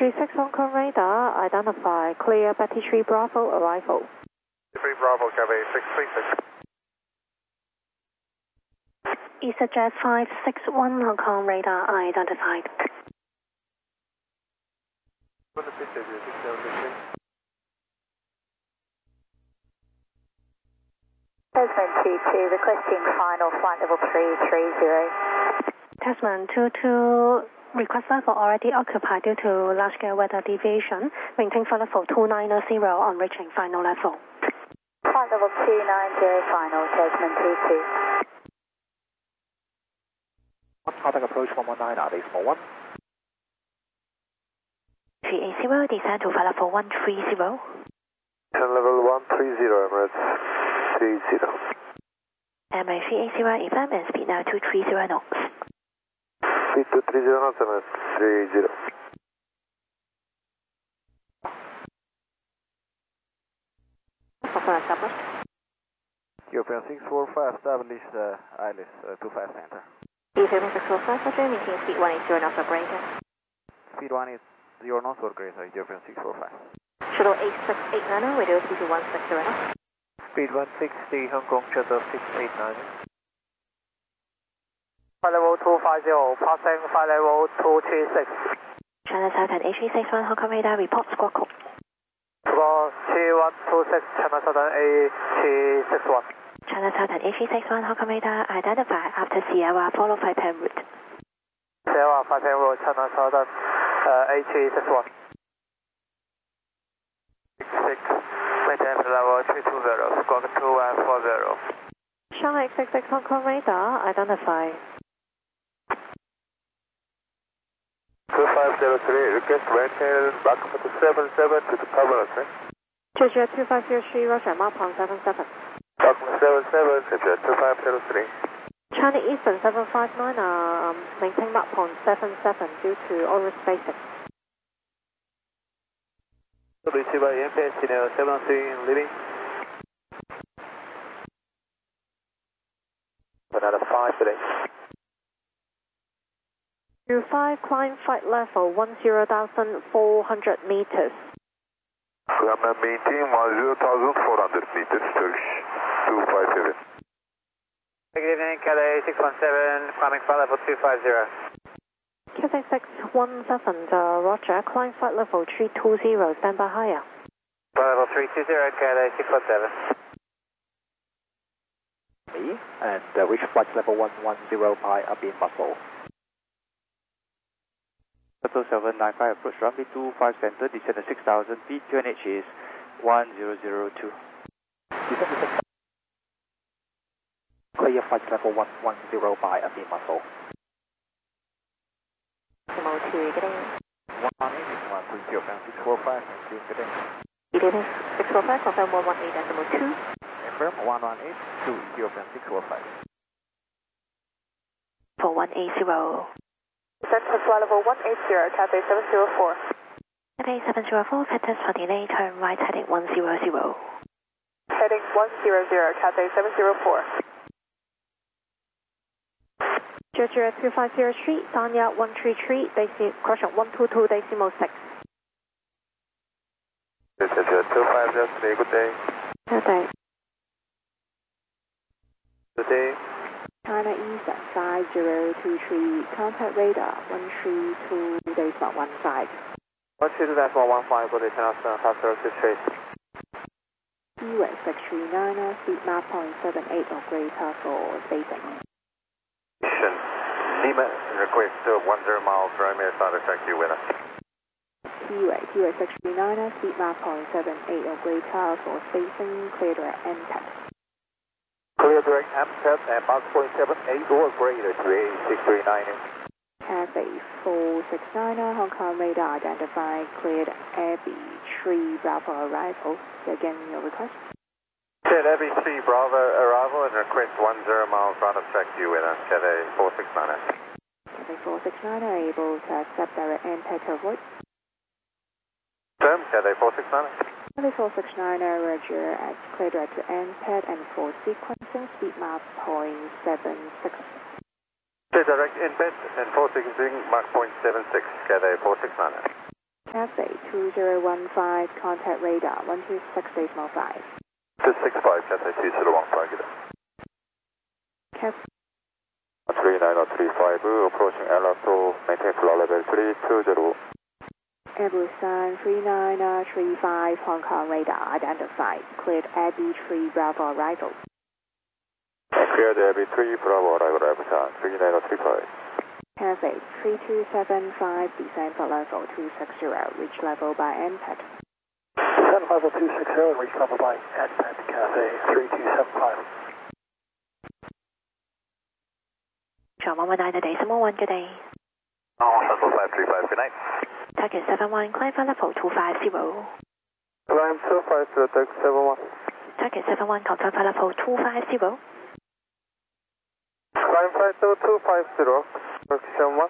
836 Hong Kong radar, identify clear Betty 3 Bravo arrival. 3 Bravo, Cafe 636. EasyJet 561 Hong Kong radar identified. Tasman 22 requesting final flight level 330. Tasman 22 request level already occupied due to large scale weather deviation. Maintain flight level 290 on reaching final level. Flight level 290 final, Tasman 22. Contact approach 119, decimal 1. 380, descend to flight level 130. Level 130, Emirates 30. Emirates 380, FM and speed now 230 knots. Speed 230 knots, Emirates 30. Established. European 645, establish ILS 25 center. European 645, Roger, maintain speed 180 knots operator. Speed 180 knots or greater, European 645. Shuttle 8689, radio speed 160 knots. Speed 160, Hong Kong Shuttle 689. Flight level 250, passing flight level 236. China Southern A361 Hong Kong radar, report squawk code. Squawk 3126, China Southern A361. China Southern A361 Hong Kong radar, identify after Sierra, follow 5 pen route. Sierra 5 pen route, China Southern A361. 66, maintain level 320, squawk 2140. Shanghai 866 Hong Kong radar, identify. 2503, request maintain back up to 77 to the turbulence. Georgia 2503, Roger, mark on 77. Back 77, Georgia 2503. China Eastern 759, maintain mark on 77 due to oral spacing. Receive by MPS, Chino 73 leaving. Another 5 today. 25, climb flight level 10,400 meters. Climb maintain 10,400 meters, Turkish 257. Good evening, Calais 617, climbing flight level 250. Cathay 617, Roger, climb flight level 320, stand by higher. Flight level 320, Calais 617. And reach flight level 110 by Abin Muscle. Shuttle 795 approach runway 25 center, descend at 6,000 feet, QNH is 1002. Clear flight level 110 by Abin Muscle. Demo 2, getting 118, 645, good day. Eden 645, confirm 118, decimal 2. Confirm 118 to European 645. For 180. Descent to flight level 180, Cathay 704. Cathay 704, Fetters for delay, turn right heading 100. Heading 100, Cathay 704. Georgia 2503, Sanya 133, correction 122 decimal 6. Georgia 2503, good day. Good day. Good day. China East 5023, contact radar 132.15. 132.15, good day, China Southern Hospital 6 Seaway 639, speed map 0.78 or greater for spacing. Lima, request 10 miles, Romeo side effect, you winner. Seaway 639, speed map 0.78 or greater for spacing, clear direct NTAT. Clear direct MTEP and Mach 0.78 or greater to A639. Cathay 469, Hong Kong radar identified, cleared Abbey 3 Bravo arrival. Again, your request. Said Abbey 3 Bravo arrival and request 10 miles round of track you winner, Cathay 469. Cathay 469 are able to accept direct NTAT to avoid. Term, Cathay 469. Cathay 469 Roger at clear direct to NTAT and for sequencing, speed map 0.76. Clear direct input and 4 sequencing Mach 0.76, Cathay 469. 2015, contact radar 126.5. 265, Cathay 201, target. Cap 39035, approaching LR2, maintain floor level 320. Airbus 39035, Hong Kong radar identified. Cleared AB 3 Bravo arrival. Cleared AB 3 Bravo arrival, Airbus 39035. Cathay 3275, descend for level 260, reach level by NPAD. Descend level 260, reach level by NPAD, Cathay 3275. John 119 today, Samoa 1, good day. Level 535, good night. Target 71, climb for level 250. Climb 250, take 71. Target 71, confirm for level 250. Climb 250, take 71.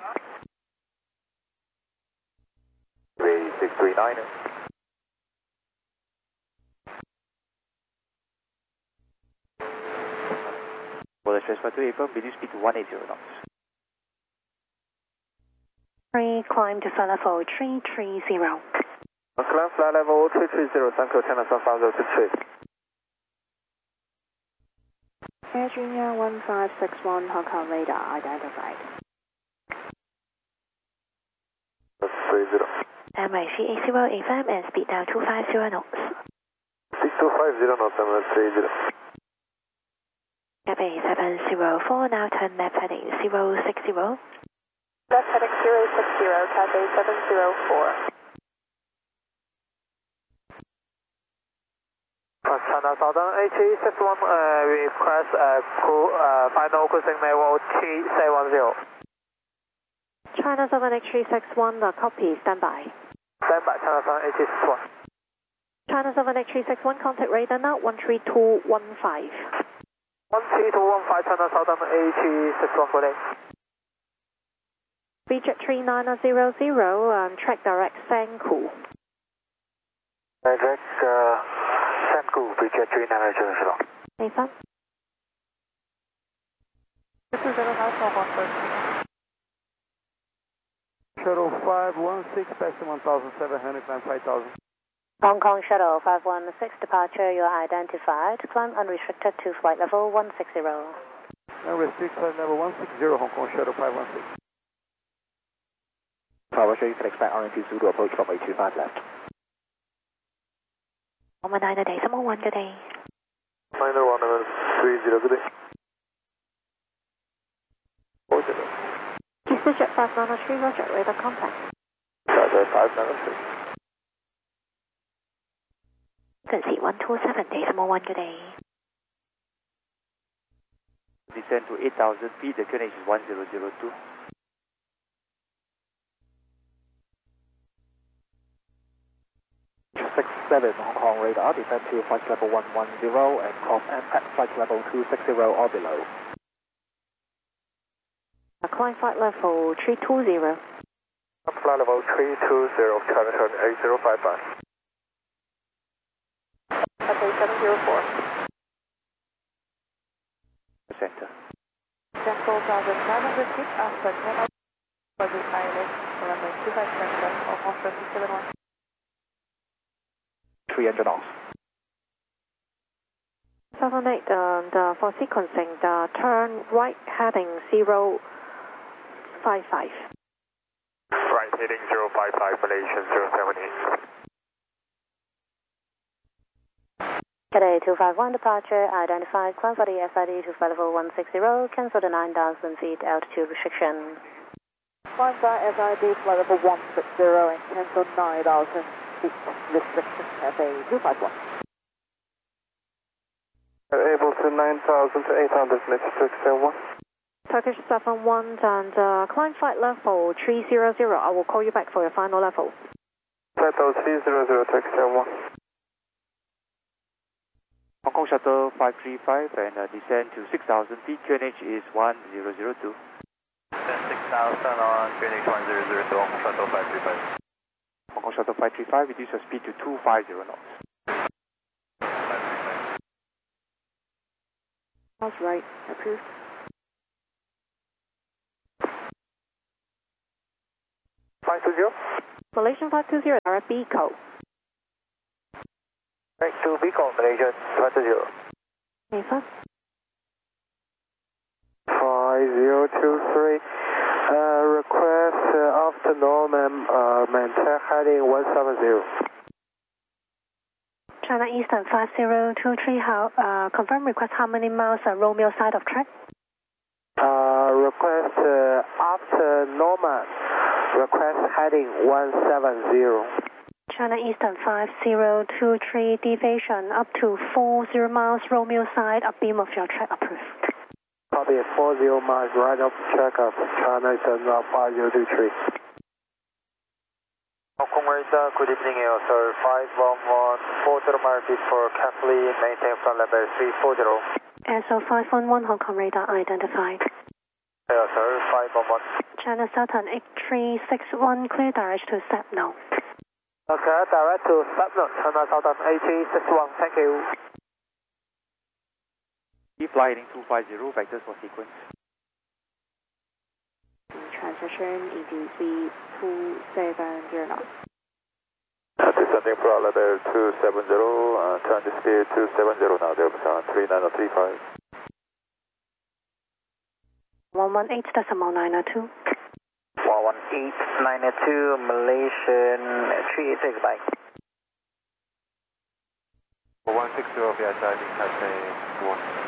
3639. For the stress 2 April, reduce speed to 180 knots. 3, climb to flight level 330. Climb flight level 330, thank you, China Sun 5023. Air Junior 1561, Hong Kong radar identified. 30. Runway 380, FM and speed down 250 knots. 6250 knots, M30. Cathay 704, now turn left heading 060. Left heading 060, Cathay 704. China Southern HE61, request final cruising level 370. China Southern H361, copy, stand by. Stand by, China Southern HE61. China Southern H361, contact radar now 13215. 13215, China Southern HE61, good day. VJet 3900, track direct Sanku. Direct Sanku, VJet 3900. Nathan? This is Shuttle 516, passing 1,700, climb 5,000. Hong Kong Shuttle 516, departure, you are identified. Climb unrestricted to flight level 160. Unrestricted flight level 160, Hong Kong Shuttle 516. Tower, sure you can expect RNT Zulu approach from 825 left. 119 today, Samoa 1, good day. Final 130, good day. 40. Jet 593, roger, radar contact. Roger, 593. Frequency 127 days, Samoa 1, good day. Descend to 8,000 feet, the QNH is 1002. 67 Hong Kong radar, descend to flight level 110 and cross NPAD flight level 260 or below. Climb flight level 320. Flight level 320, China Southern 8055. Cathay 704. Center. Central 1,900 feet after 10 hours. Budget pilot, runway 25 Hong Kong 771. 300 knots. 78 and for sequencing, turn right heading 055. Right, heading 055, Malaysian 078. Cathay 251, departure, identified, climb for the FID to flight level 160, cancel the 9,000 feet altitude restriction. Climb by FID flight level 160 and cancel 9,000 feet restriction, Cathay 251. Able to 9,000 to 800 meters to extend 1. Turkish 71 and climb flight level 300. I will call you back for your final level. Flight level 300 to extend 1. Hong Kong Shuttle 535 and descend to 6,000 feet, QNH is 1002. 6,000 on QNH 1002, Hong Kong Shuttle 535. Hong Kong Shuttle 535, reduce your speed to 250 knots. That's right, approved. Flight 20. For Malaysian 520, direct Bicol. Direct to Bicol, Malaysian 520. Eva. 5023. Request afternoon, maintain heading 170. China Eastern 5023, confirm request how many miles Romeo side of track? Request after Norman, request heading 170. China Eastern 5023, deviation up to 40 miles Romeo side, upbeam of your track approved. Copy 40 miles right off track of China Eastern 5023. Hong Kong radar, good evening, Air Sir 511, 40 mile beat for Kathleen, maintain flight level 340. SO 511 Hong Kong radar identified. Air Sir 511. China Southern 8361, clear direct to Sapno. Okay, direct to Sapno, China Southern 8361, thank you. Keep flight heading 250, vectors for sequence. Transition EDC 270 knots. Descending flight level 270, transit speed 270 now, Delta 3935. 118.902. 118.902, Malaysian 386, bye. 160 VSID, Cathay 1.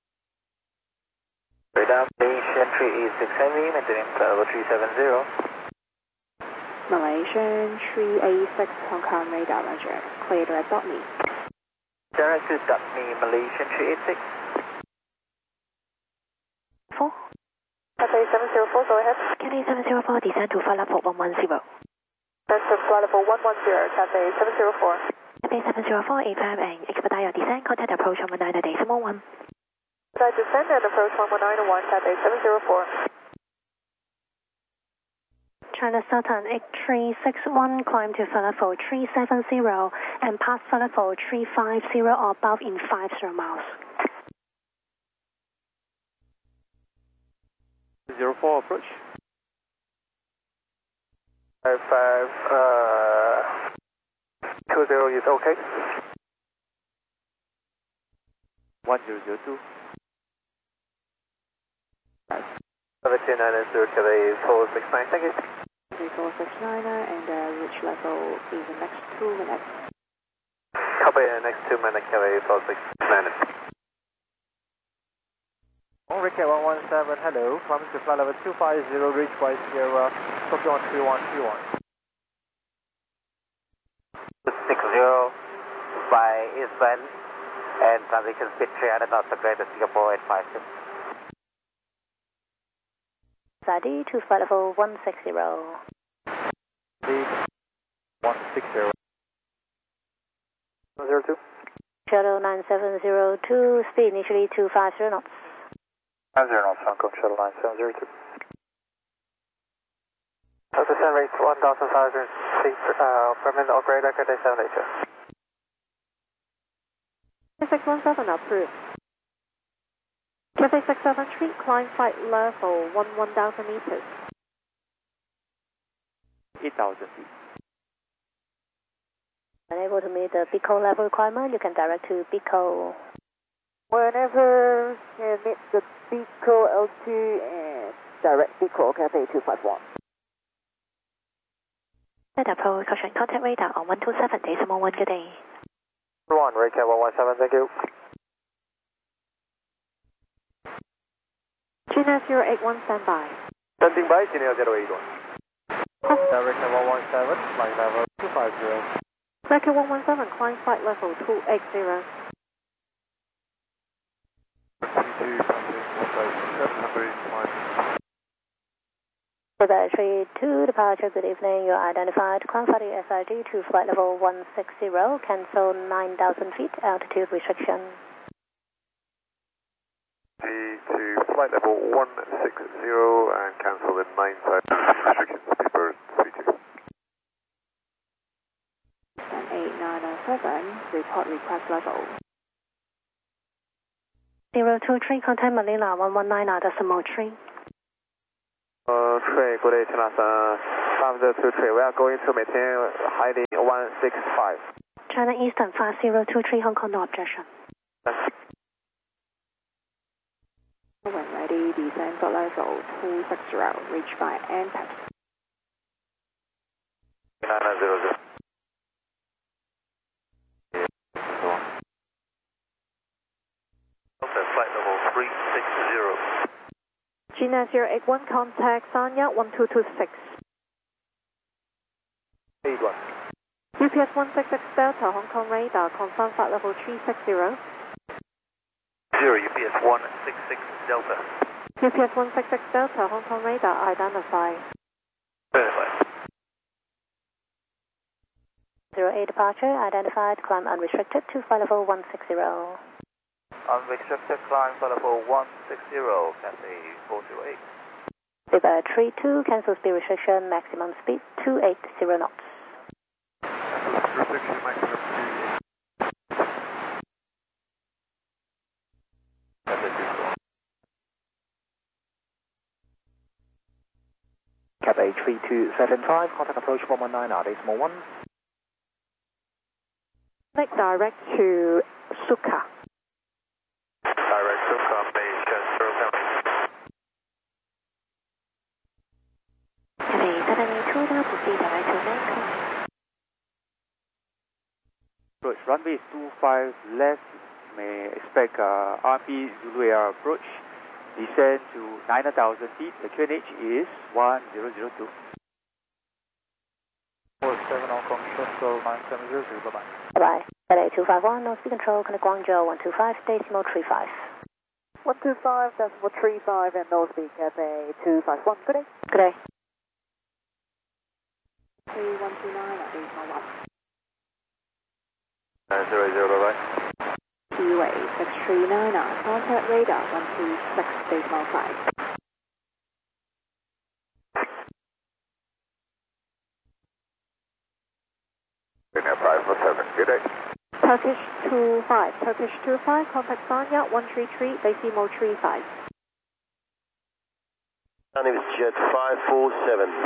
Radar, Malaysian 386 Heavy, maintaining flight level 370. Malaysian 386 Hong Kong radar, roger. Clear direct dot me. Direct to dot me, Malaysian 386. 4. Cathay 704, go ahead. Cathay 704, descend to flight level 110. That's to flight level 110, Cathay 704. Cathay 704, AFM and expedite your descent, contact approach 119.1. Contact descend and approach 119.1, Cathay 704. China Southern 8361, climb to flight level 370 and pass flight level 350 or above in 50 miles. 04 approach. 20 is okay. 1002. 1790, Cathay 469, thank you. 3469 and reach level in the next 2 minutes. Copy, next 2 minutes, Cathay 469. Ricky 117, hello. Climbing to flight level 250, reach by Sierra, Tokyo 3131. 60 by eastbound and transition speed 300 knots to Greater Singapore at 56. Ready to flight level 160. 160. 02. Shuttle 9702, speed initially 250 knots. 90 knots, Hong Kong Shuttle 9702. Descent rate 1,500 feet per minute, operator, Cathay 782. 617 approved. Cathay 673, climb flight level 1,000 meters. 8,000 feet. Unable to meet the Bicol level requirement, you can direct to Bicol. Whenever you meet the Bicol L2 and direct Bicol, Cathay 251. Let approach caution contact radar on 127.1, good day. 1, Raycat 117, thank you. Gina 081, standby. Standing by, Gina 081. Director 117, flight level 250. Record 117, climb flight level 280. 32, departure, good evening. You are identified. Climb for the SID to flight level 160, cancel 9,000 feet, altitude restriction. To flight level 160 and cancel the 9,000 restrictions, Beeper 32. 8907, report request level. 023, contact Manila 119.3. Trey, good day, China 5023, we are going to maintain heading 165. China Eastern 5023, Hong Kong, no objection. When ready, descend for level 260, reach by NPAT. 9900. Flight level 360. Gina 081, contact Sanya 1226. 81. UPS 166 Delta, Hong Kong radar, confirm flight level 360. 0, UPS 166 Delta. UPS 166 Delta, Hong Kong radar, identify. Verified. 08 departure, identified, climb unrestricted to flight level 160. Unrestricted climb for level 160, Cathay 408. River 32, cancel speed restriction, maximum speed 280 knots. Restriction maximum speed. Cathay 3275, contact approach 119, decimal 1. Make direct to Suka. Direct Suka, base 070. Cathay 782, now proceed direct to Bangkok. Approach runway is 25 left. May expect RMP Zulu Air approach. Descend to 9,000 feet. The QNH is 1002. 47 Hong Kong, Shuttle 9700, bye-bye. Bye-bye. LA 251, no speed control, connect Guangzhou 125, decimal 35. 125, decimal 35, and no speed, Cathay 251. Good day. Good day. 3129, decimal 1. 900, bye-bye. QA 6399, contact radar 126, decimal 5. Good day. Turkish 25, contact Sanya 133, decimal 35. My name is Jet 547.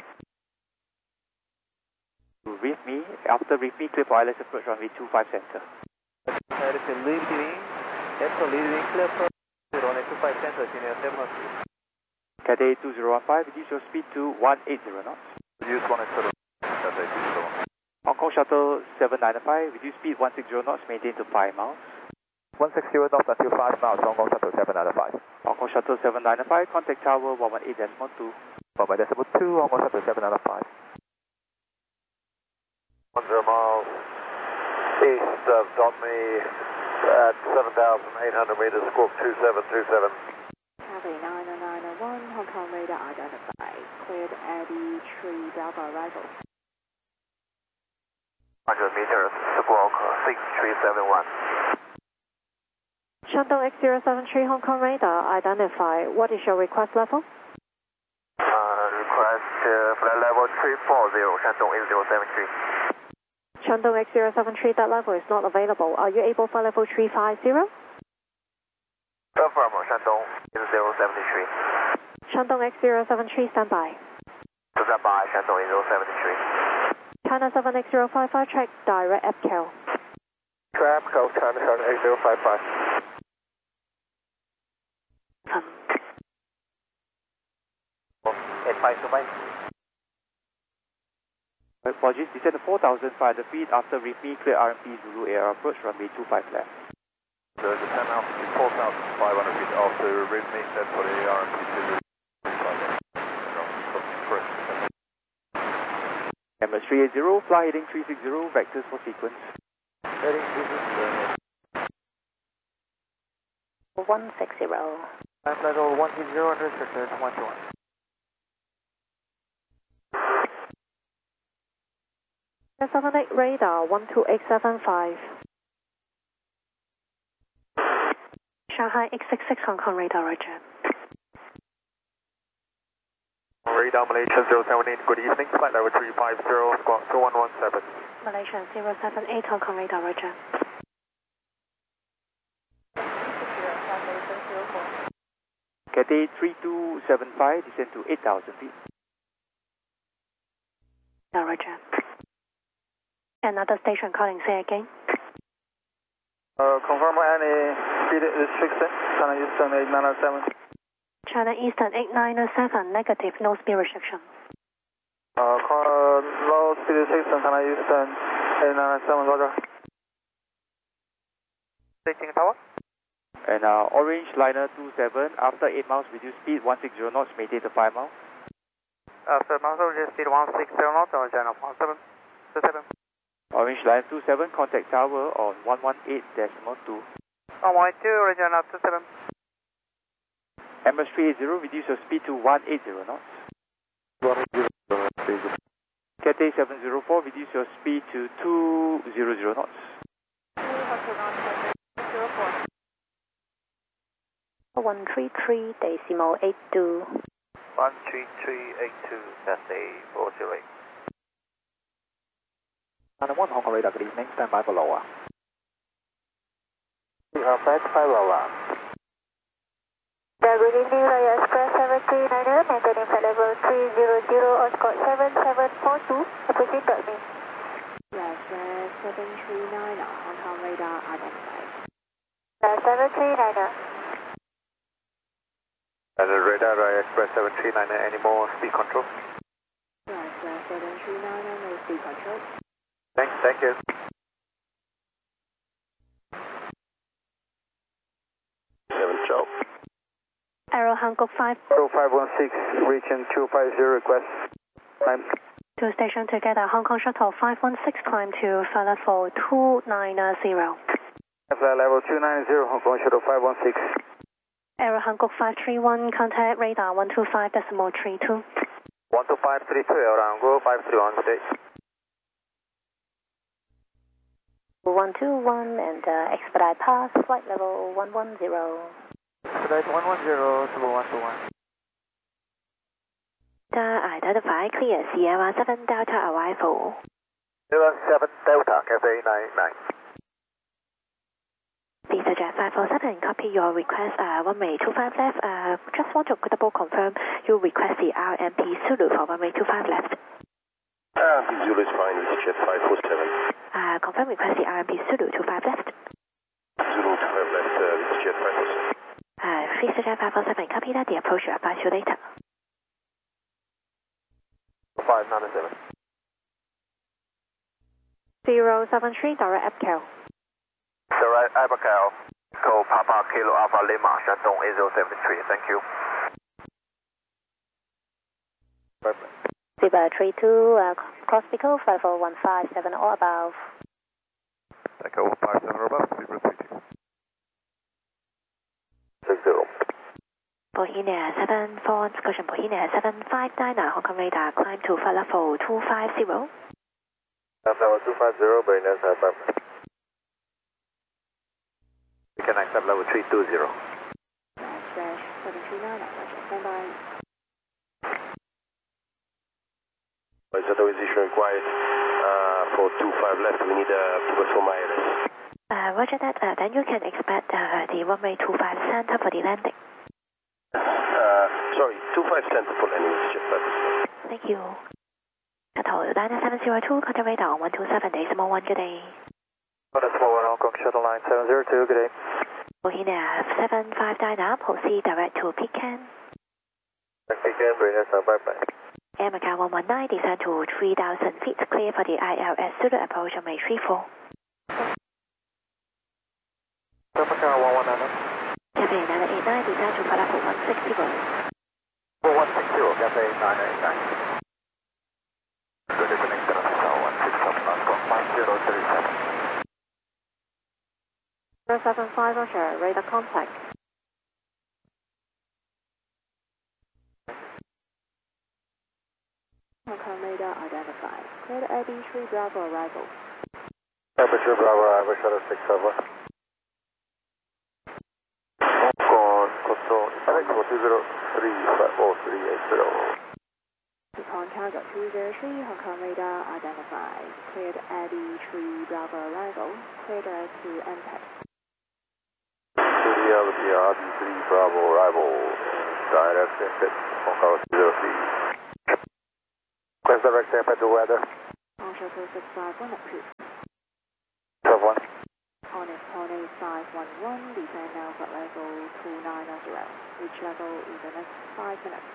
Reef me. After reef me, clear for ILS approach runway 25 center. Leading, clear for 025 center, senior 7. Cathay 2015, reduce your speed to 180 knots. Use 180. Cathay 201. Hong Kong Shuttle 795, reduce speed 160 knots, maintain to 5 miles. 160 knots until 5 miles, Hong Kong Shuttle 795. Hong Kong Shuttle 795, contact tower 118.2. 118.2, Hong Kong Shuttle 795. 10 miles east of Dotney at 7,800 meters, squawk 2727. Cathay 90901, Hong Kong radar identified. Cleared Eddie Tree Delta arrival. 100 meters, squawk 6371. Shandong X073, Hong Kong radar identified. What is your request level? Request flight level 340, Shandong 8073. Shandong X073, that level is not available. Are you able for level 350? Confirm, Shandong 8073. Shandong X073, standby. Standby, Shandong 8073. China 7X055, check direct EPCAL. Trap, Coast China 78055. Apologies, descend to 4,500 feet after reef me, clear RMP Zulu Air approach runway 25 left. So the 10 altitude 4,500 feet after reef me, set for the RMP Zulu. Emirates 380, fly heading 360, vectors for sequence. Heading 360. 160. Flight level 160, unrestricted, 121. S78 radar 12875. Shanghai X66, Hong Kong radar, roger. Radar Malaysia 078, good evening, flight level 350, squawk 2117. Malaysia 078, Hong Kong radar, roger. Cathay 3275, descend to 8,000 feet. Roger. Another station calling, say again. Confirm any speed restriction, China Eastern 897. China Eastern 897, negative, no speed restriction. Low speed restriction, China Eastern 897, Roger. Taking tower. And Orange Liner 27, after 8 miles, reduce speed 160 knots, maintain the 5 miles. After miles, reduce speed 160 knots, or channel 1727. Orange Line 27, contact tower on 118.2. 112, regional 27. Emirates 380, reduce your speed to 180 knots. 180. Cathay 704, reduce your speed to 200 knots. 133.82. 13382, Cathay 408. China 1 Hong Kong radar, good evening, stand by for lower. We are back by lower. Good evening, Royal Express 7390, maintaining flight level 300 on score 7742, approaching me. Yes, 739 Hong Kong radar identified. 7390. And the radar Express 739, any more speed control? Yes, 739 no speed control. Thank you. Aero Hankook 5. 0516, reaching 250, request time. Two station together, Hong Kong Shuttle 516, climb to flight level 290. Flight level 290, Hong Kong Shuttle 516. Aero Hankook 531, contact radar 125.32. 12532, Aero Hankook 531, good day. 121 and expedite pass, flight level 110. Expedite 110, 121. Identify clear Sierra 7 Delta arrival. Sierra 7 Delta, Cathay 99. Visa Jet 547, copy your request, runway 25 left. Just want to double confirm you request the RMP Zulu for runway 25 left. RMP Zulu is fine with Jet 547. Confirm request the RMP Zulu 25 left. Zulu 25 left with Jet 547. Visa Jet 547, copy that. The approach will advise you later. 597. 073, direct Abcal. Direct Abacal, go Papa Kilo Alpha Lima, Shandong 8073, thank you. Zebra 32, cross Pico 54157 or above. Echo 157 or above, Zebra 32. 60. Bohemia 7, Font, Scotian Bohemia 7599, Hong Kong radar, climb to flight level 250. Level 250, Bohemia 75. We can accept level 320. Dash 739, Roger, stand by. Authorization required for 25 left, we need 2.4 miles. Roger that, then you can expect the runway 25 center for the landing. Sorry, 25 center for landing with Jet 547. Thank you. Shuttle 9702, contact radar on 127.1, good day. That's 41 Hong Kong Shuttle Line 702, good day. Bohemia 759, proceed direct to Pecan. Pecan, Bohemia 75. Air Macau 119, descend to 3,000 feet, clear for the ILS Zulu approach on May 34. Air Macau 119. Cathay 989, descend to flight level 160. 160, Cathay 989. Good evening, Terminal 16 Hong Kong 5037. 075, Roger, radar contact. Hong Kong radar identified. Clear AB 3 Bravo arrival. Aperture Bravo, arrival Shuttle 6 over. Hong Kong, control, select 420-350-380. Upon target 203, Hong Kong radar identified. Cleared AB 3 Bravo arrival. Clear direct to MPEG. Reality RD3 Bravo arrival. Direct exit Hong Kong 03. That's direct airport to weather. On shuttle 651 approved. 12-1. On Pony 511, descend now flight level 290. Reach level in the next 5 minutes.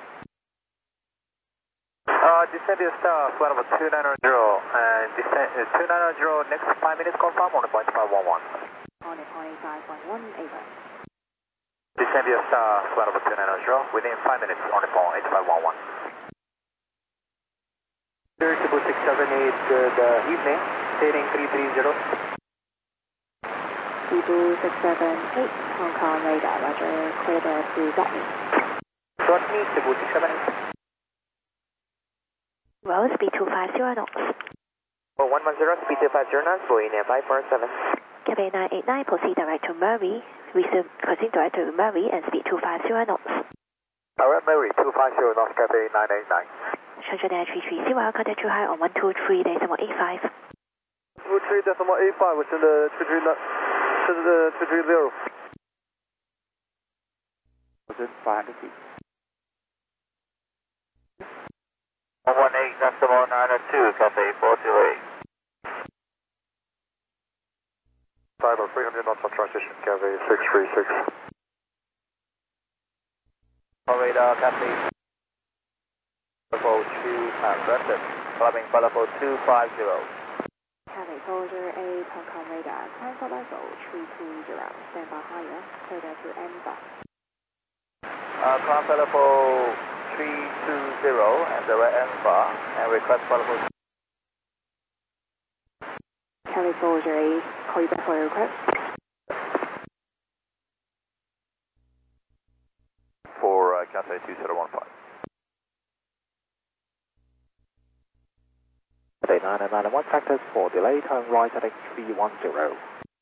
Descend is flight level 290 and descend 290 next 5 minutes confirm on the point 511. On Pony 511, Ava. Descend is flight level 290 within 5 minutes on the point 8511. Cebu 678, good evening. Heading 330. Cebu 678, Hong Kong radar, roger, clear to Dotney. Dotney, Cebu 678. Roll speed 250 knots. 110, speed 250 knots, Boeing 547. Cathay 989, proceed direct to Murray. Proceed direct to Murray and speed 250 knots. Alright, Murray, 250 knots, Cathay 989. Shenzhen Air 330, contact too high on 123.85. 123.85, within the 230. 1,500 feet. 118.902, Cathay 428. Final 300 knots on transition, Cathay 636. Radar, Cathay level 200, climbing level 250. Cathay Soldier 8, Hong Kong radar, climb flight level 320, stand by higher, clear to Enva. Climb level 320 and direct Enva and request level. Cathay Soldier 8, call you back for your request. For Cathay 2015. Cathay 991 factors for delay, turn right heading 310.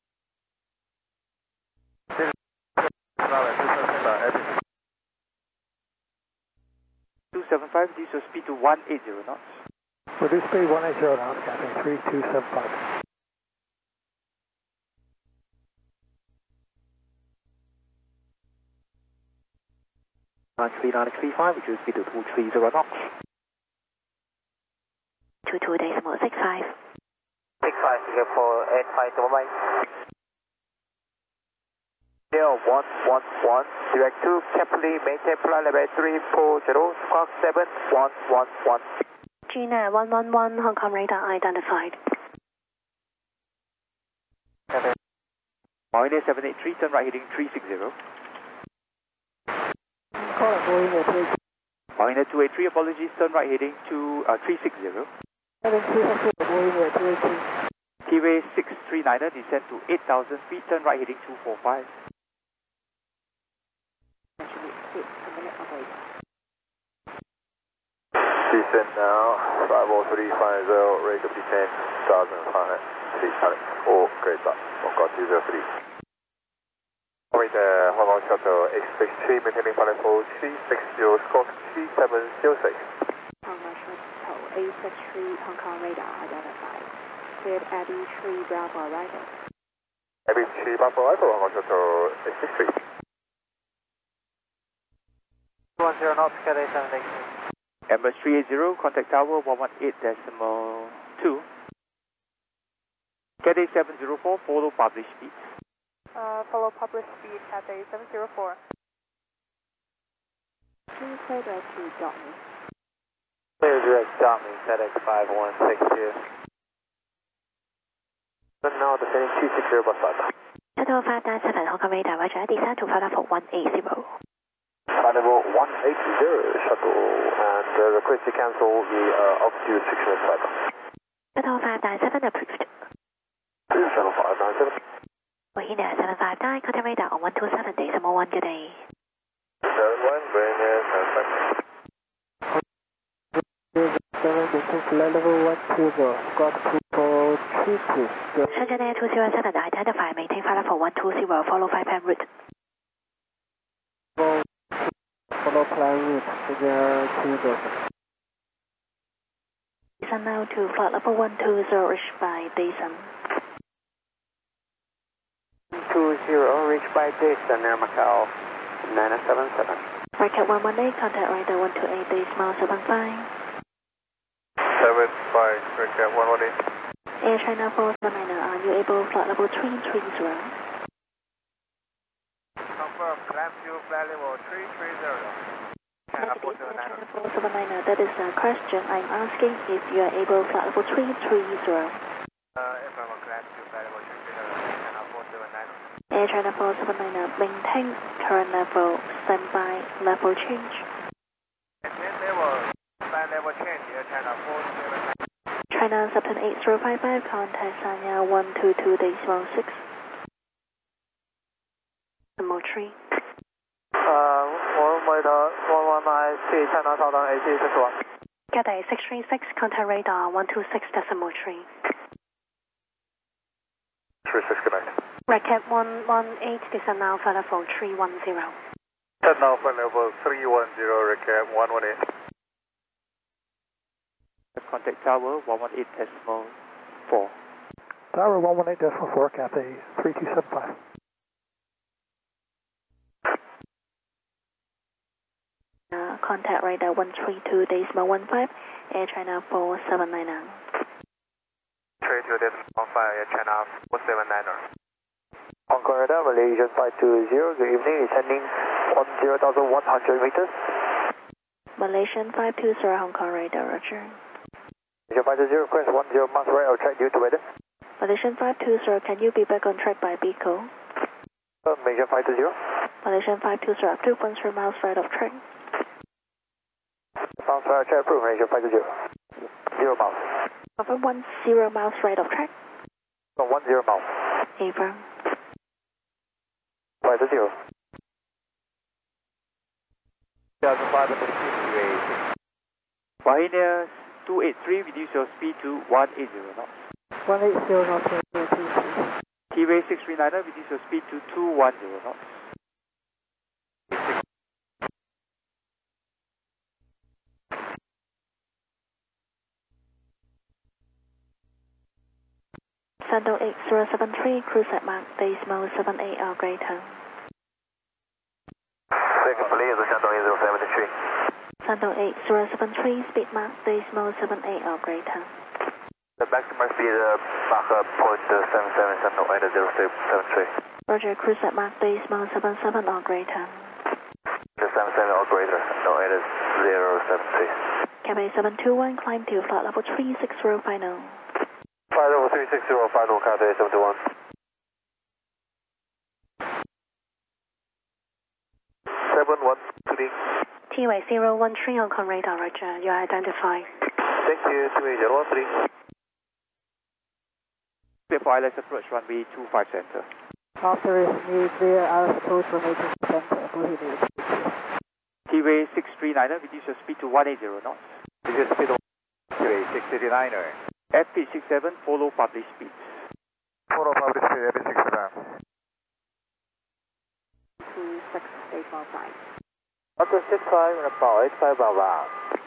275, diesel speed to 180 knots. Reduce speed 180 knots, Cathay 3275. Nine 935, reduce speed to 230 knots. 22.65. 65, Singapore 85 to Mumbai. 0111, direct to carefully maintain flight level 340, squawk 7111. Gina 111, Hong Kong radar identified. Marina 783, turn right heading 360. Marina 283, apologies, turn right heading to 360. T-Way 639, descend to 8,000 feet, turn right heading 245. Descend now, 50350, rate of descent 1,500 feet, 4, great start, Hong Kong 203. With Hong Kong Shuttle X63, maintaining flight level 360, squawk 3706. Hong Kong Shuttle 863, Hong Kong radar identified. Cleared Abbey 3 Bravo arrival. Abbey 3 Bravo arrival, Hong Kong Shuttle X63. 210 knots, Cathay 783. Embraer 380, contact tower 118.2. Cathay 704, follow published speed. Follow published speed, Cathay 704. Please clear direct to Dotney. Clear direct Dotney, FedEx 5162. And now descending 260 bus start. Shuttle 597, Hong Kong radar, roger, descend to flight level 180. Flight level 180, shuttle, and request to cancel the altitude 600 cycle. Shuttle 597 approved. Shuttle 597. Wahina 759, contact radar on 127.1, good day. 71, Wahina 759. Flight level 120, squawk 2432. Shenzhen Air 207, identify, maintain flight level 120, follow 5M route. Follow plan route, figure 2000. Descend now to flight level 120, reached by Dason. 20, reached by Dason, Air Macau 977. Rocket 118, contact radar 128.75. Goodbye, Red 118. Air China 479, are you able flight level 330? Confirm, climb to flight level 330. China 479. 479, that is a question. I'm asking if you are able flight level 330. If I'm on climb to flight level 330, China 479. Air China 479, maintain current level, standby, level change. Maintain level, flight level change, Air China 479. China Subton 8055, contact Sanya 122.6. Decimal 3. 119, China Southern AC61. Cathay 636, contact radar 126.3. 36, good night. Red Cat 118, descend now for level 310. Descend now for level 310, Red Cat 118. Contact Tower 118.4. Tower 118.4, Cathay 3275. Contact radar 132.15, Air China 479. 32.15, Air China 479. Hong Kong radar, Malaysian 520, good evening, descending 10,100 meters. Malaysian 520, Hong Kong radar, roger. Malaysian 520, request 10 miles right of track due to weather. Malaysian 520, can you be back on track by BICO? Malaysian 520. Malaysian 520, up to 13 miles right of track. Miles right of track approved, Malaysian 520. 0 miles. Confirm 10 miles right of track. 10 miles. Affirm. 520. 2005 Pioneer 283, reduce your speed to 180 knots. 180 knots, please. T-Ray 639, reduce your speed to 210 knots. Sando 8073, cruise at Mark Decimal 78 or greater. Second, please, Sando 8073. Sando 8073, speed Mark Decimal 78 or greater. The maximum speed, Mach 0.77, Sando 8073. Roger, cruise at Mark Decimal 77 or greater. 77 or greater, Sando 8073. Cathay 721, climb to flight level 360 final. Flight level 360, final, Cathay 71. 7123. T-Way 013, Hong Kong radar, roger. You are identified. Thank you, T-Way 013. Clear for ILS approach runway 25 center. After is clear, ILS approach runway 25 center. Prohibited. T-Ray 639, reduce your speed to 180 knots. Reduce speed to T-Way 639er. FP67, follow published speeds. Follow public speed, FP69. 26, stage 15. After 65 and about 85 about.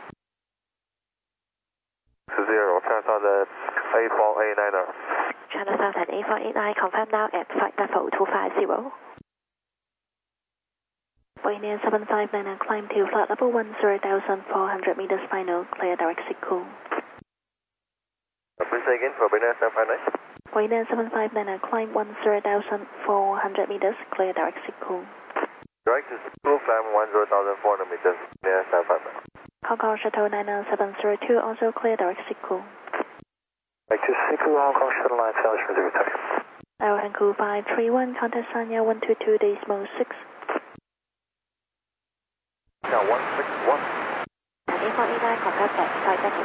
0, China the 8489er. China Southern 8489, confirm now at flight level 250. Pioneer 759 and climb to flight level 10,400 meters final, clear direct circle. Please say again for Pioneer 759. Pioneer 759 and climb 10,400 meters, clear direct circle. Direct to school, climb 10,400 meters, Pioneer 759. Hong Kong Shuttle 99702, also clear direct circle. Back to Siku, Hong Kong Shuttle 97702. Aero Hankou 531, contact Sanya 122.6. Now 161. And 8489, contact at flight level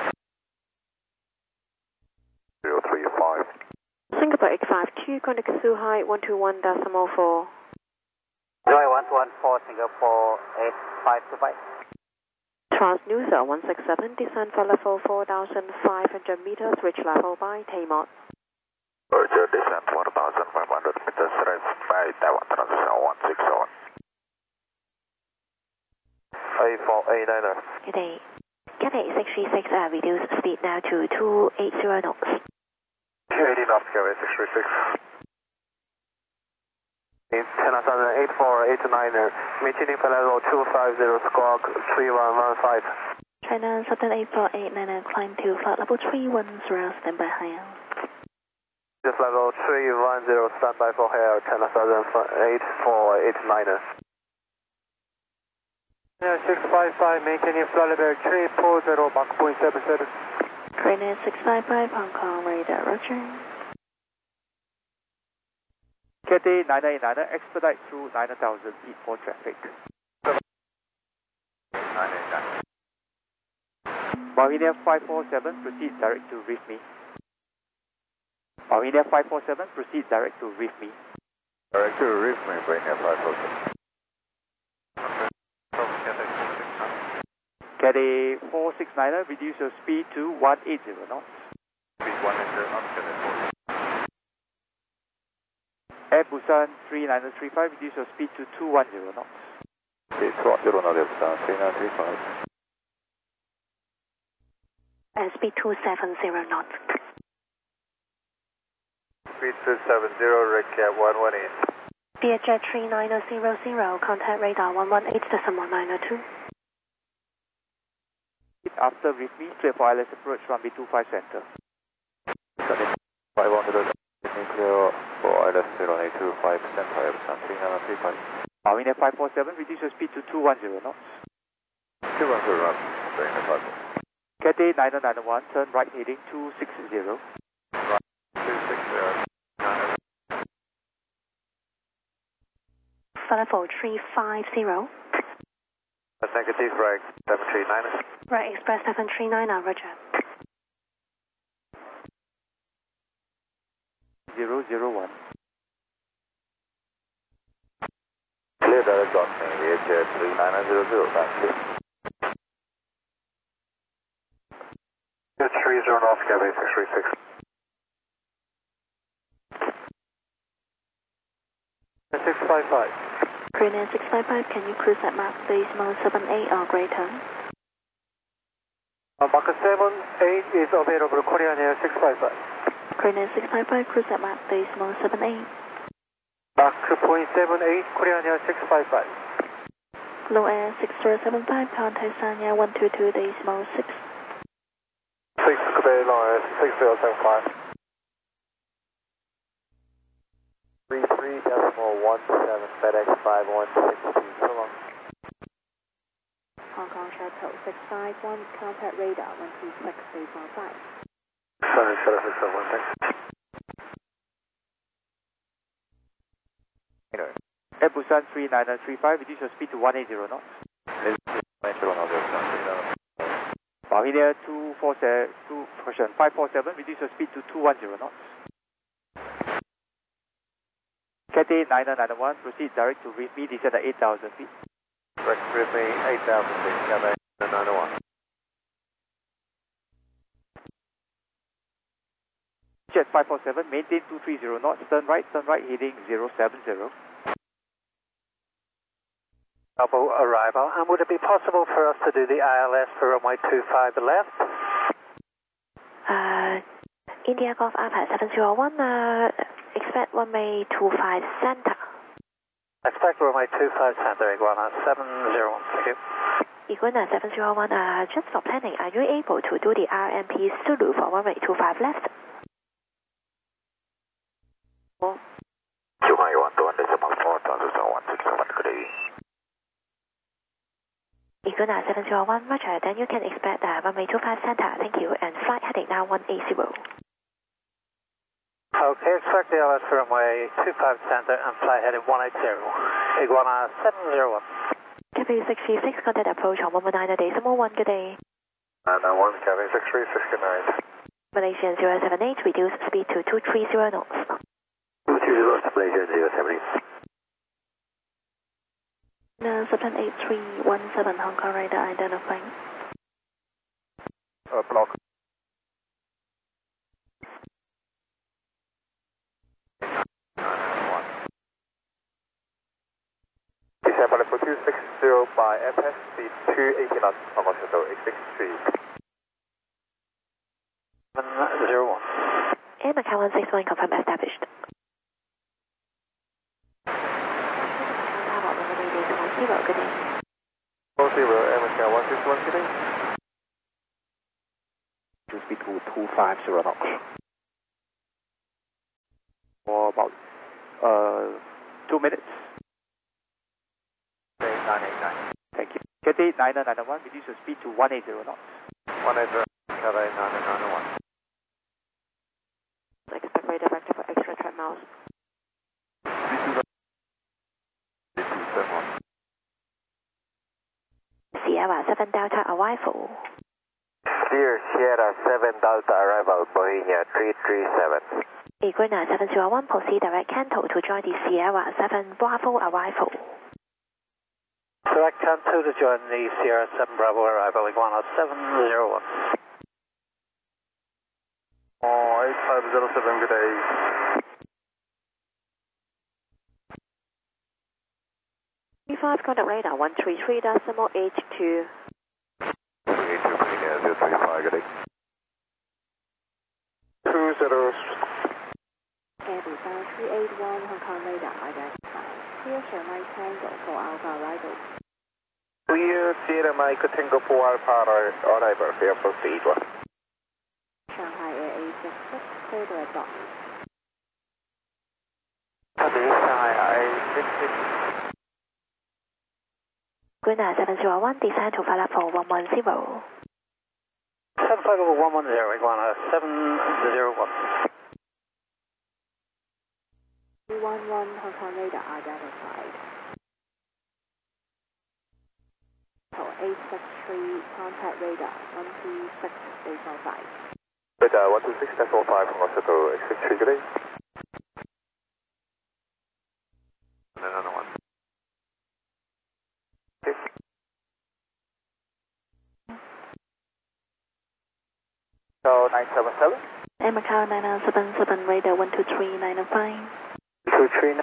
035. Singapore 852, contact Suhai 121.4. Joy 114, Singapore 8525. Transnusa 167, descend for level 4,500 meters, reach level by Taymont. Roger, descent 1,500 meters, right by Taiwan Transnusa 161. 8489er. Good day. Cathay 636, reduce speed now to 280 knots. 280 knots, Cathay 636. China Southern 84829er, maintaining flight level 250, squawk 3115. China 784899, climb to flight level 310, stand by high out. Just level 310, stand by for high out, China 784899. Yeah, 655, maintaining flight level 340, Mach 0.77. Korean 655, Hong Kong radar, roger. Cathay 989, expedite through 9,000 feet for traffic. 989. Marina 547, proceed direct to reef me. Marina 547, proceed direct to reef me. Direct to reef me, Marina 547. Cathay 469, reduce your speed to 180 knots. Speed 180 knots, Cathay 469. Air Busan 3935, reduce your speed to 210 knots. Speed 210 knots, Air Busan 3935. And speed 270 knots. Speed 270, Reykjavik 118. Vietjet 3900, contact radar 118.192. After reef me, clear for ILS approach runway 25 center. 500, clear for ILS 0825 center, Air Busan 3935. Marina 547, reduce your speed to 210 knots. 210 knots, Marina 547. Cathay 9091, turn right heading 260. Right, 260. Flight level 350. Negative, right, 739. Right, Express 739, roger. 001. Clear direct on Vietjet 3900, thank you. 30 North, Cathay 636. 655. Korean 655, can you cruise at Mach 78 or greater? Mach 78 is available, Korean Air 655. Korean 655, cruise at Mach 78. Mach 0.78, Korean Air 655. Low Air 6075, contact Sanya 122.6. 6 Quebec, Long Air 6075. 33.17, FedEx 5162, so long. Hong Kong Shuttle 651, contact radar 126.815. Sorry, 651, thanks. Anyway. Air Busan 3935, reduce your speed to 180 knots. 180 knots, Air Busan 3935. Marina 547, reduce your speed to 210 knots. Cathay 9091, proceed direct to reef me, descend at 8,000 feet. Direct to reef me, 8,000 feet, Cathay 9091. Jet 547, maintain 230 knots, turn right heading 070. Double arrival, and would it be possible for us to do the ILS for runway 25 left? India Golf Alpha 701, expect runway 25 center. Expect runway 25 center, Iguana 701, thank you. Iguana 701, just for planning, are you able to do the RMP Zulu for runway 25 left? Iguana 701, roger, then you can expect runway 25 center, thank you, and flight heading now 180. Okay, expect the ILS for runway 25 center and flight heading 180. Iguana 701. Cathay 636, contact approach on 119 decimal 1, good day. 991, Cathay 636, good night. Malaysian 078, reduce speed to 230 knots. 230 to Malaysian 078. Zeppelin 8317, Hong Kong radar identifying. Block. December level 260 by FS, speed 280 knots, Hong Kong Shuttle 863. 701. And Macau 161, confirm established. Good day. 40, Macau 161, good day. to speed to 250 knots. For about 2 minutes. 989. Thank you. Cathay 9991, reduce your speed to 180 knots. 180, Cathay 9991. Expect radar vector for extra track miles. Sierra 7 Delta arrival. Dear Sierra 7 Delta arrival, Bohemia 337. Equina 701, proceed direct Canto to join the Sierra 7 Bravo arrival. Direct Canto to join the Sierra 7 Bravo arrival, Iguana 701. 8507, good day. V5 contact radar 133.82. 035, good day. 20. Airbus 381 Hong Kong radar identified. Clear Shanghai Tango for Alpha arrival. Clear Sierra Mike Tango 4 Alpha arrival, here proceed. Shanghai Air 866, clear direct box. Shanghai I-66. Equina 701, descend to flight level 110. 7 flight level 110, Iguana 701. 211 Hong Kong radar identified. 863 contact radar 126 Station 5. Radar 126, Station 5, Hospital 863, good day. 991. So 977. Macau 9977, radar 123.905. 239.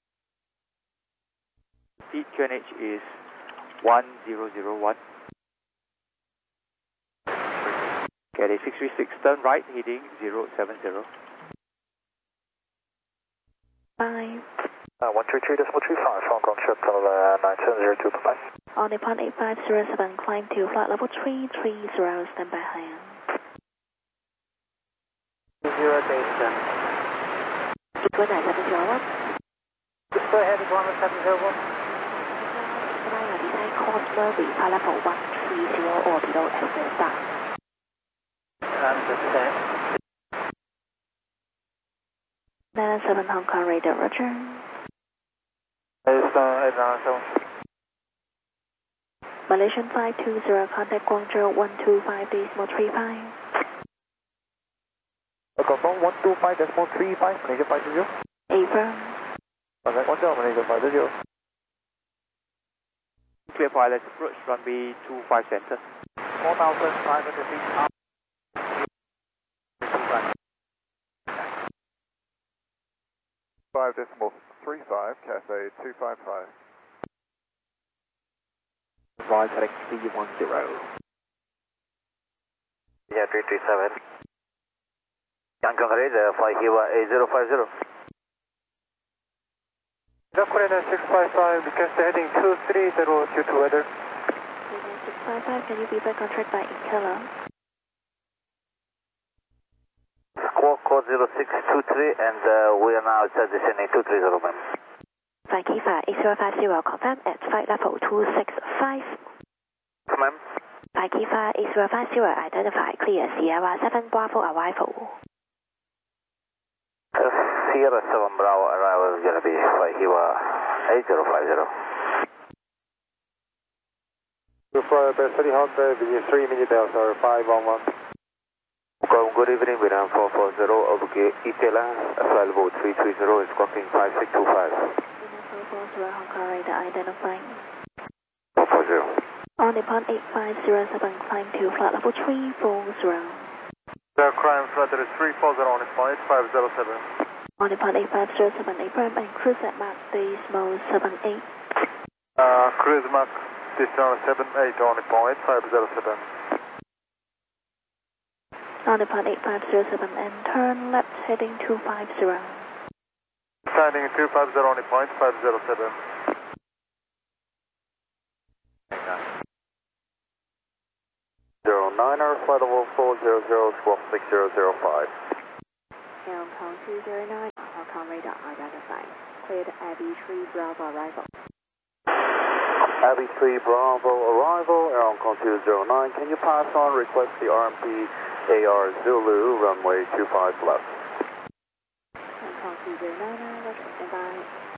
Speed QNH is 1001. Cathay 636, turn right, heading 070. 5. 133.35, Hong Kong Shuttle 9702, bye-bye. On Nippon 8507, climb to flight level 330, stand by hand. 0 station. Equina 701. Go ahead, Iguana 701. Flying design course Murray, flight level 130 or below as the start. Understand. 97 Hong Kong radar, roger. 897. Malaysian 520, contact Guangzhou 125.35. Confirm 125.35, Malaysia 520. Affirm. Contact Guangzhou, Malaysia 520. Clear for ILS approach, runway 25 center. 4,500 feet up. 5.35, Cathay 255. Rise heading 310. Yeah, 337. Yankton radar, fly Hiwa 8050. Jakarta 655, because heading 230 due to weather. 655, can you be back on track by Impala? Squawk code 0623, and we are now descending 230, ma'am. Flight Kifa 8050, confirm at flight level 265. Ma'am. Flight Kifa 8050, identify clear Sierra 7 Bravo arrival. Sierra 7 Bravo arrival is going to be flight Hiwa 8050. Before City Honda, VU3 minute Delta 511. Good evening, Vietnam 440, over Itela, flight level 330, squawking 5625. 440, Hong Kong radar, identifying. 440. On Nippon 8507, climb to flight level 340. The crime flight is 340 on Nippon 8507. On Nippon 8507, Affirm and cruise at Mach Decimal 78. Cruise Mach Decimal 78 on Nippon 8507. On Nippon 8507, and turn left heading 250. Standing 250 on Nippon 507. 09. 2009er, flight level 400, squawk 6005. Air Hong Kong 209, Hong Kong radar identified. Cleared Abbey 3 Bravo arrival. Abbey 3 Bravo arrival, Air Hong Kong 209. Can you pass on, request the RMP AR Zulu, runway 25 left. Hong Kong 209, Roger, standby.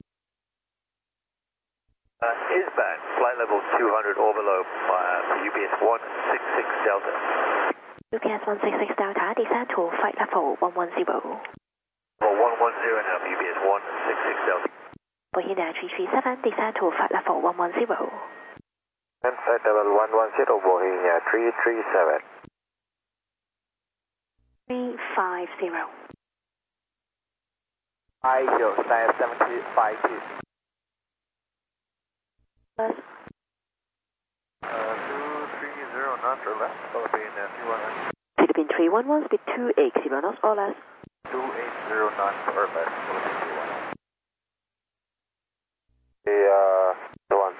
Isband, flight level 200 or below, UBS 166 Delta. UPS 166 Delta, descend to flight level 110. Level 110 now, UBS 166 Delta. Boeing 337, descend to flight level 110. And flight level 110, Boeing 337. 350. IHO, stand 7052. Plus 230 knots or less, Philippine 311. Philippine 311, speed 280 knots or less. 280 knots or less, Philippine 311. The one.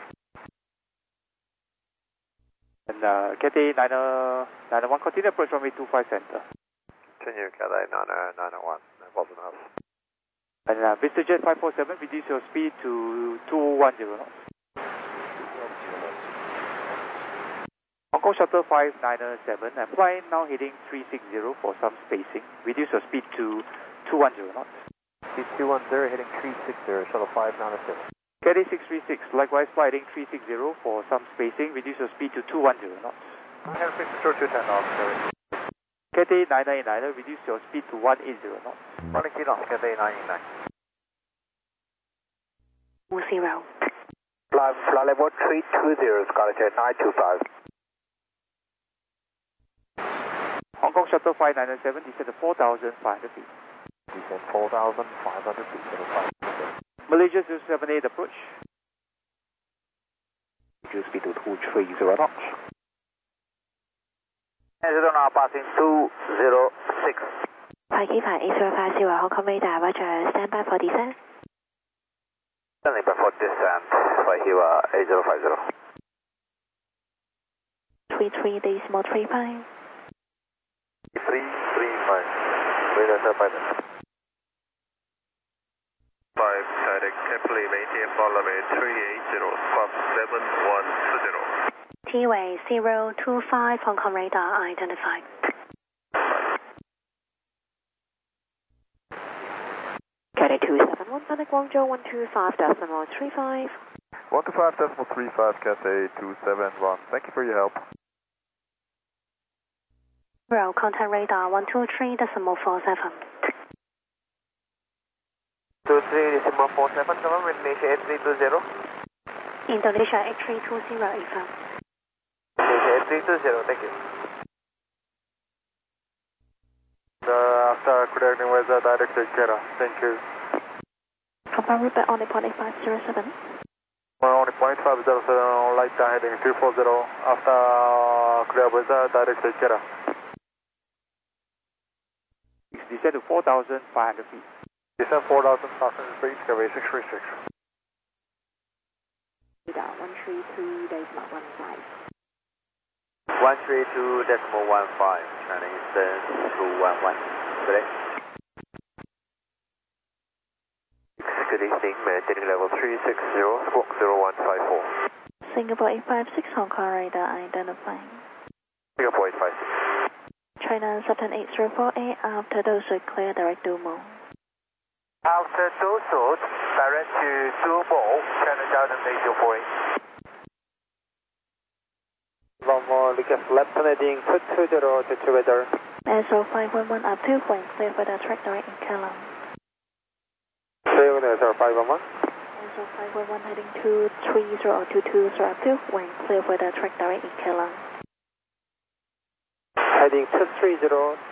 And Cathay 901, continue approach runway 25 center. Continue, Cathay 901, above enough. And Vista Jet 547, reduce your speed to 210 knots. Hong Kong Shuttle 597, I'm flying now heading 360 for some spacing. Reduce your speed to 210 knots. Speed 210, heading 360, shuttle 597. Cathay 636, likewise flying 360 for some spacing. Reduce your speed to 210 knots. I'm going to fix the short 210 knots, sorry. Cathay 999, reduce your speed to 180 knots. 180 knots, Cathay 999. 20. Flight level 320, Scarlet Jet 925. Hong Kong Shuttle 597, descend to 4,500 feet. Descend 4,500 feet, shuttle 597. Malaysia 078, approach. Reduce speed to 230 knots. Now passing 206. Pikey 8050, Hong Kong radar, Roger, stand by for descent. Standing by for descent, flight Hiwa 8050. 33.35. 335. Radar pilot. 5, direct carefully maintain runway 380, squawk 7120. T-way 025, Hong Kong radar identified. Cathay 271, Panic Guangzhou 125.35. 125.35, Cathay 271. Thank you for your help. Row, contact radar 123.47. 23.47, come on, Indonesia 8320. Indonesia 8320 affirm. Indonesia 8320, thank you. After correcting weather, direct take care. Thank you. Confirm route back on the 0.8507. On the 0.507, light heading 340. After clear weather, direct take care. Descend to 4,500 feet. Descend 4,500 feet, Cathay 636. Radar 132, decimal 15. 132.15, turning eastern to 11. Correct. Good evening, maintaining level 360, squawk 0154. Singapore 856, Hong Kong radar identifying. Singapore 856. China Saturn 804A, after those should clear direct to Mo. After Doso, direct to Dumo, China Southern 804. Request left heading 220, to weather. SO 511 up to point, clear for the track direct in Kelang. Clear with SR 511. SO 511 heading 230 or 220 up to when clear for the track direct in Kelang. Heading 230,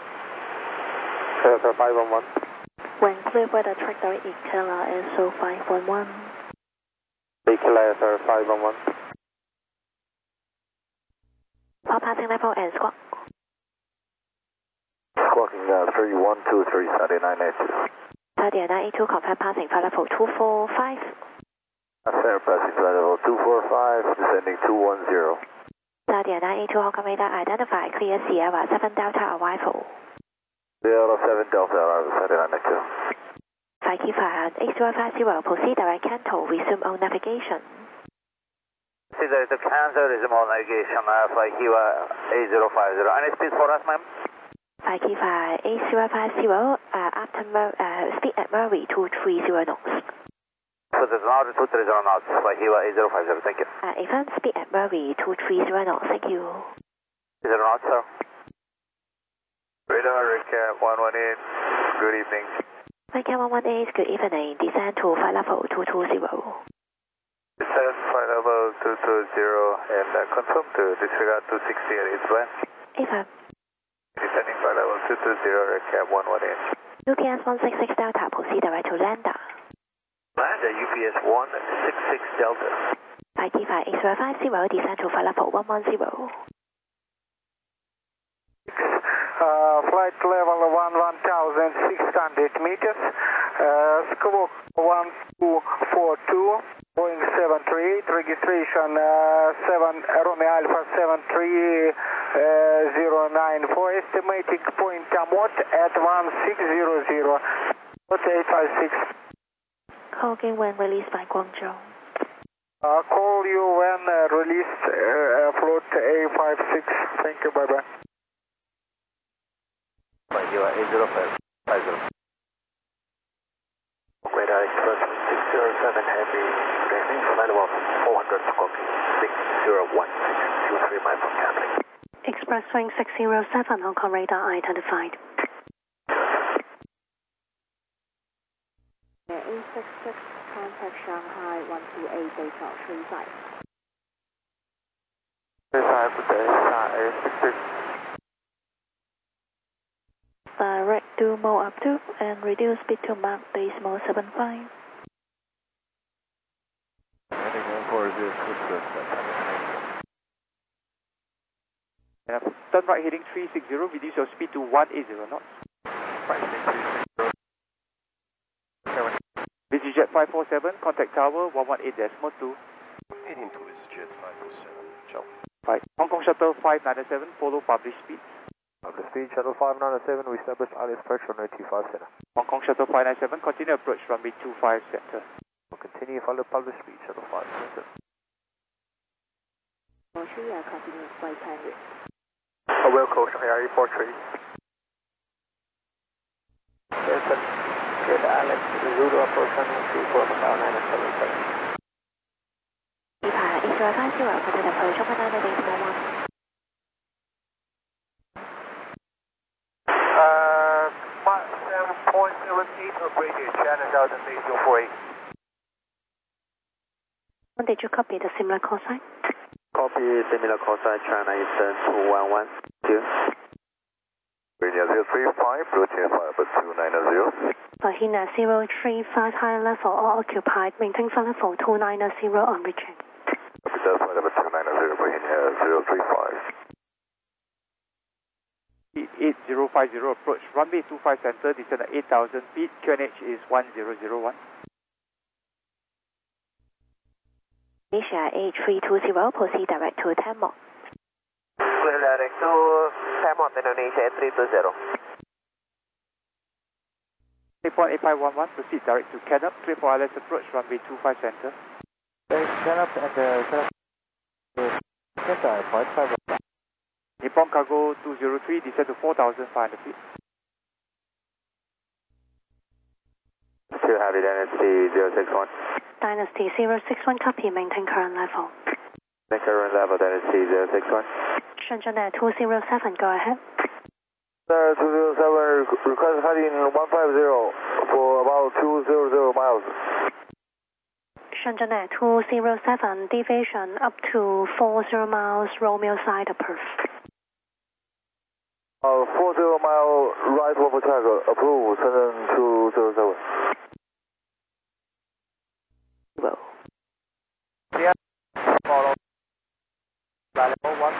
SR 511. When clear for the track direct in Kelang, SO 511. Clear SR 511. All passing level and squawk. Squawking 3123, Saturday 982. Saturday 982, confirm passing flight level 245. After passing flight level 245, descending 210. Sadia 982 Hong Kong radar identify clear Sierra 7 Delta arrival. Sierra 7 Delta arrival, Sadia 982. Flight Key 8050, proceed direct Canto, resume on navigation. There is a cancel, resume on navigation, Flight Key 8050. Any speed for us, ma'am? Flight Key 8050, speed at Murray 230 knots. So there's an order 230 knots, Flight Key 8050, thank you. Event speed at Murray 230 knots, thank you. 0 knots, sir. Radar recap 118, good evening. Radar 118, good evening, descend to flight level 220. Descend flight level 220 and confirm to disregard 260 at Eastland. Affirm. Descending flight level 220, recap 118. UPS 166 Delta, proceed direct to Lander. Lander UPS 166 Delta. Flight Key 8050, descend to flight level 110. Flight level 11,600 meters, squawk 1242, Boeing 738, registration 7 Romeo Alpha 7309, estimating point Amot at 1600, 856. Call when released by Guangzhou. Call you when released float A56. Thank you, bye-bye. Flight Key 8050. Radar Express 607 Heavy, landing flight level 400 Scorpion 6016, 23 miles from Cathay. Express Wing 607, Hong Kong radar identified. A66, contact Shanghai 128 Data 35. 35 A66. Direct to mode up to and reduce speed to Mach decimal 75. Heading 140, Turn right heading 360, reduce your speed to 180 knots. right heading 360. ViziJet 547, contact tower 118.2. Heading to ViziJet 547, ciao. Right. Hong Kong Shuttle 597, follow published speed. Public speed, Shuttle 597, we established ILS approach runway 25 center. Hong Kong Shuttle 597, continue approach runway 25 center. We'll continue follow public speed, Shuttle 597. Continue flight time route. Wilco, Shanghai Airport 3. Delta, get Alex, Zulu approach runway 24, Macau 977. Departure 8050, contact approach 198.1. Mach 7.78 operated, China Delta Base 048. Did you copy the similar call sign? Copy similar call sign, China Eastern 211. Radio 035, Roger 290. Bahina 035, high level all occupied, maintain flight level 290 on reaching. Capital flight level 290, Bahina 035. 8050 approach runway 25 center, descend at 8,000 feet, QNH is 1001. Asia 8320, proceed direct to Tammo. Clear direct to Tammo, Indonesia 8320. 8.8511, proceed direct to Canup, clear for ILS approach runway 25 center. Canup and center, point 5. Nippon Cargo 203, descend to 4,500 feet. Still have it, Dynasty 061. Dynasty 061, copy, maintain current level. Maintain current level, Dynasty 061. Shenzhen Air 207, go ahead. Sir, 207, request heading 150 for about 200 miles. Shenzhen Air 207, deviation up to 40 miles, Romeo side approve. 40 mile right over track, approve, Shenzhen 207. Well. Yeah, follow. Level 1,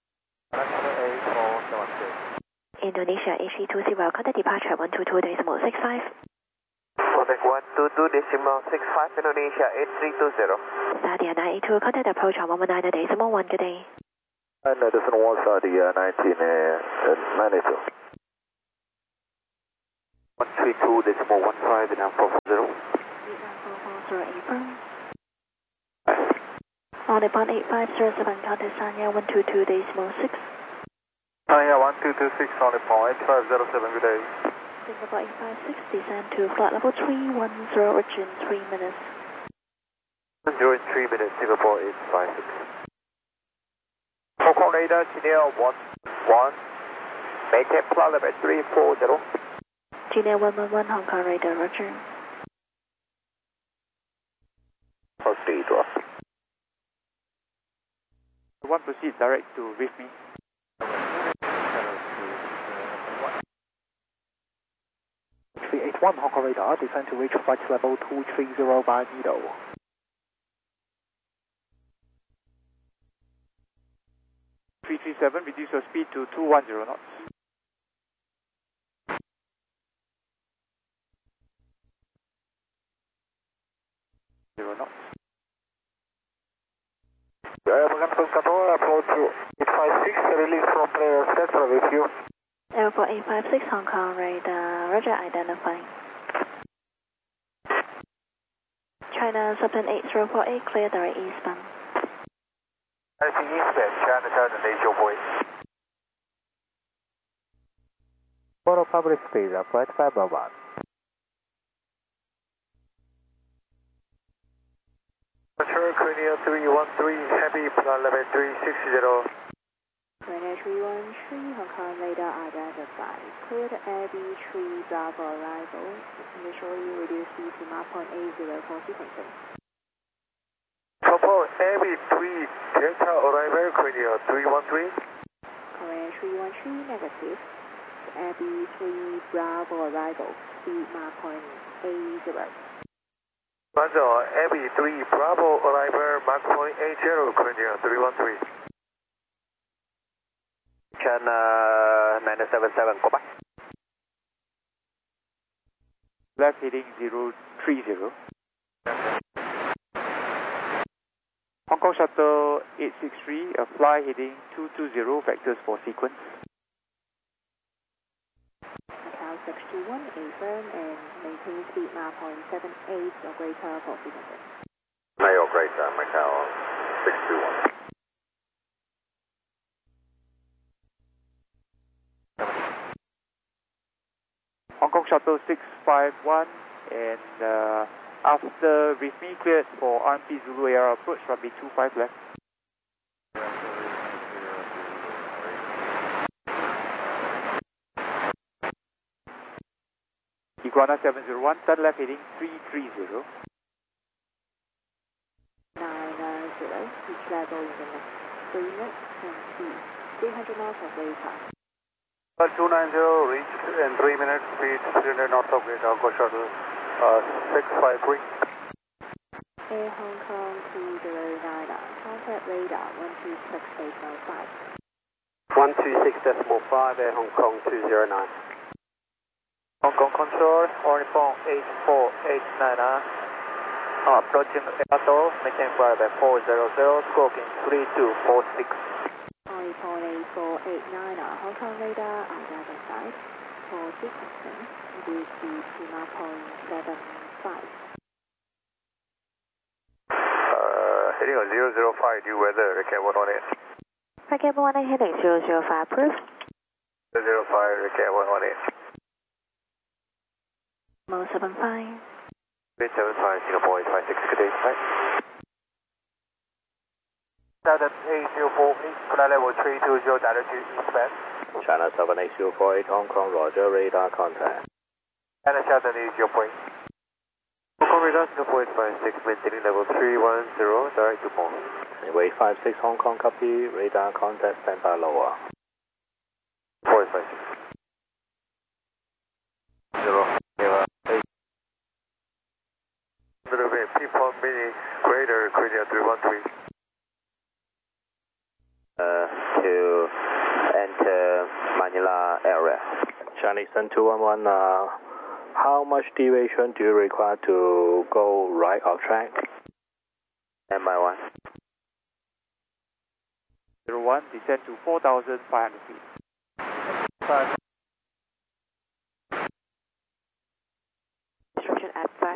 Indonesia HE20, contact departure 122.65. Contact 122.65, Indonesia 8320. Sadia 982, contact approach on 119.1, good day. And this one was the 1992. 132.15 Vietnam 440. Vietnam 440 affirm. On Nippon 8507, contact Sanya 122.6. Yeah, 1226 on the point, 8507, good day. Singapore 856, descend to flight level 310, origin 3 minutes. Enjoy 3 minutes, Singapore 856. Hong Kong radar, Chinook 11, maintain flight level 340. Gmail 111, Hong Kong radar, roger. Proceed, drop. One proceed direct to reef me. One Hong Kong radar, descend to reach flight level 230 by Nido. 337, reduce your speed to 210 knots. Control approach to 856, release from player center with you. Airport 856, Hong Kong radar, roger, identifying. China Subten 8048, clear direct eastbound. Anything eastbound, China Southern 8048. Photo public speed, flight 501. Control Korea 313, heavy, plan level 360. Korea 313, Hong Kong radar identified. Cleared AB3 Bravo arrival. Initially reduced speed to Mach 0.80 for sequencing. Purple AB3 Delta arrival, Korea 313. Korea 313 negative. AB3 Bravo arrival. Speed Mach 0.80. Roger, AB3 Bravo arrival, Mach 0.80, Korea 313. China 977, go back. Left heading 030. Hong Kong Shuttle 863, fly heading 220, vectors for sequence. Macau 621, affirm and maintain speed Mach 0.78 or greater for sequencing. Mayo greater, Macau 621. Hong Kong Shuttle 651, and after with me cleared for RMP Zulu AR approach, runway 25 left. Iguana 701, turn left heading 330. 990, reach level in the next 3 minutes and speed 300 knots of radar. 290, reach in 3 minutes, speed 300 knots of radar, go shuttle 653. Air Hong Kong 209, contact radar 126.805. 126.5, Air Hong Kong 209. Hong Kong control, Orifon 8489, approaching Seattle, making flight at 400, squawking 3246. Orifon 8489, Hong Kong radar identified. For sequencing, reduce speed to Mach 0.75. Heading on 005, due weather, recap 118. Recap 18, heading 005, approved. 005, recap 118. Mo 75. 875, Singapore 856, good day, right? Southern 8048, flight level 320, direct to eastbound. China 78048, Hong Kong, roger, radar contact. China Southern 8048. Hong Kong radar, Singapore 856, maintaining level 310, direct to Mont. Runway 56, Hong Kong, copy, radar contact, standby lower. 456. 0, people mini, greater, Korea 313. To enter Manila area. Chinese 211, how much deviation do you require to go right of track? MI1. 01, descend to 4,500 feet.